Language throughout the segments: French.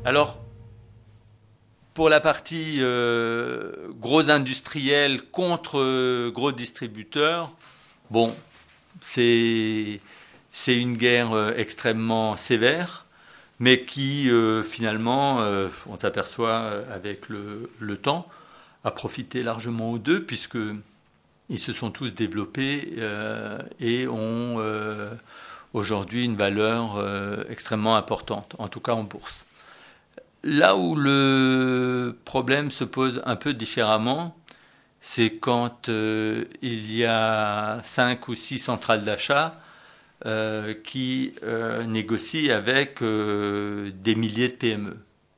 Alors, pour la partie gros industriels contre gros distributeurs, bon, c'est une guerre extrêmement sévère, mais qui finalement, on s'aperçoit avec le temps, a profité largement aux deux, puisque ils se sont tous développés et ont aujourd'hui une valeur extrêmement importante, en tout cas en bourse. Là où le problème se pose un peu différemment, c'est quand il y a 5 ou 6 centrales d'achat qui négocient avec des milliers de PME.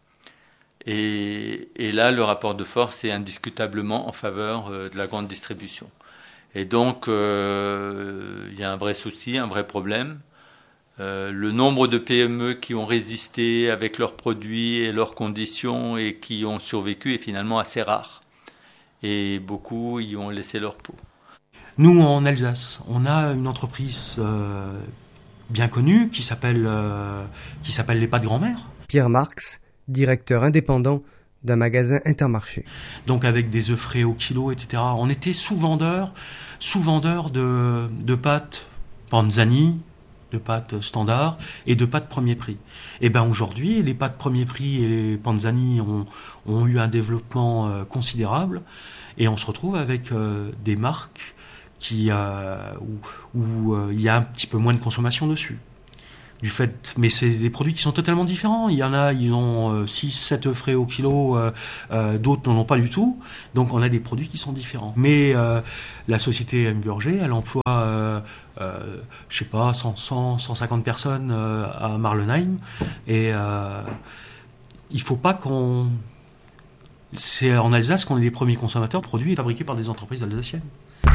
Et là, le rapport de force est indiscutablement en faveur de la grande distribution. Et donc, il y a un vrai souci, un vrai problème. Le nombre de PME qui ont résisté avec leurs produits et leurs conditions et qui ont survécu est finalement assez rare. Et beaucoup y ont laissé leur peau. Nous, en Alsace, on a une entreprise bien connue qui s'appelle Les Pâtes Grand-Mère. Pierre Marx, directeur indépendant d'un magasin Intermarché. Donc avec des œufs frais au kilo, etc. On était sous-vendeur de pâtes Panzani, de pâtes standards et de pâtes premier prix. Et ben aujourd'hui, les pâtes premier prix et les Panzani ont eu un développement considérable et on se retrouve avec des marques où il y a un petit peu moins de consommation dessus. Mais c'est des produits qui sont totalement différents. Il y en a, ils ont 6-7 œufs frais au kilo, d'autres n'en ont pas du tout. Donc on a des produits qui sont différents. Mais la société Hamburger, elle emploie, 150 personnes à Marlenheim. Et il faut pas c'est en Alsace qu'on est les premiers consommateurs de produits fabriqués par des entreprises alsaciennes.